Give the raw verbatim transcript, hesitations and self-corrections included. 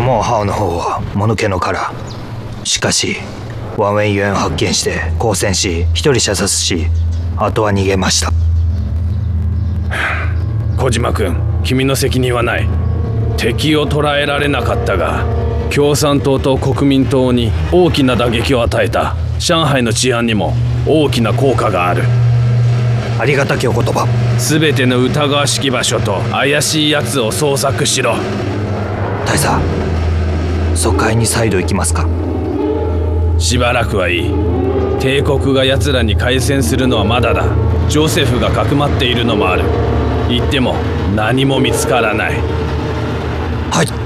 モンハオの方はもぬけの殻。しかしワンウェイユエンを発見して交戦し、一人射殺し、あとは逃げました。 小島君、君の責任はない。敵を捕らえられなかったが、共産党と国民党に大きな打撃を与えた上海の治安にも大きな効果がある。 ありがたきお言葉。 全ての疑わしき場所と怪しいやつを捜索しろ。 大佐、疎開に再度行きますか？ しばらくはいい。帝国が奴らに開戦するのはまだだ。ジョセフがかくまっているのもある。行っても何も見つからない。 はい。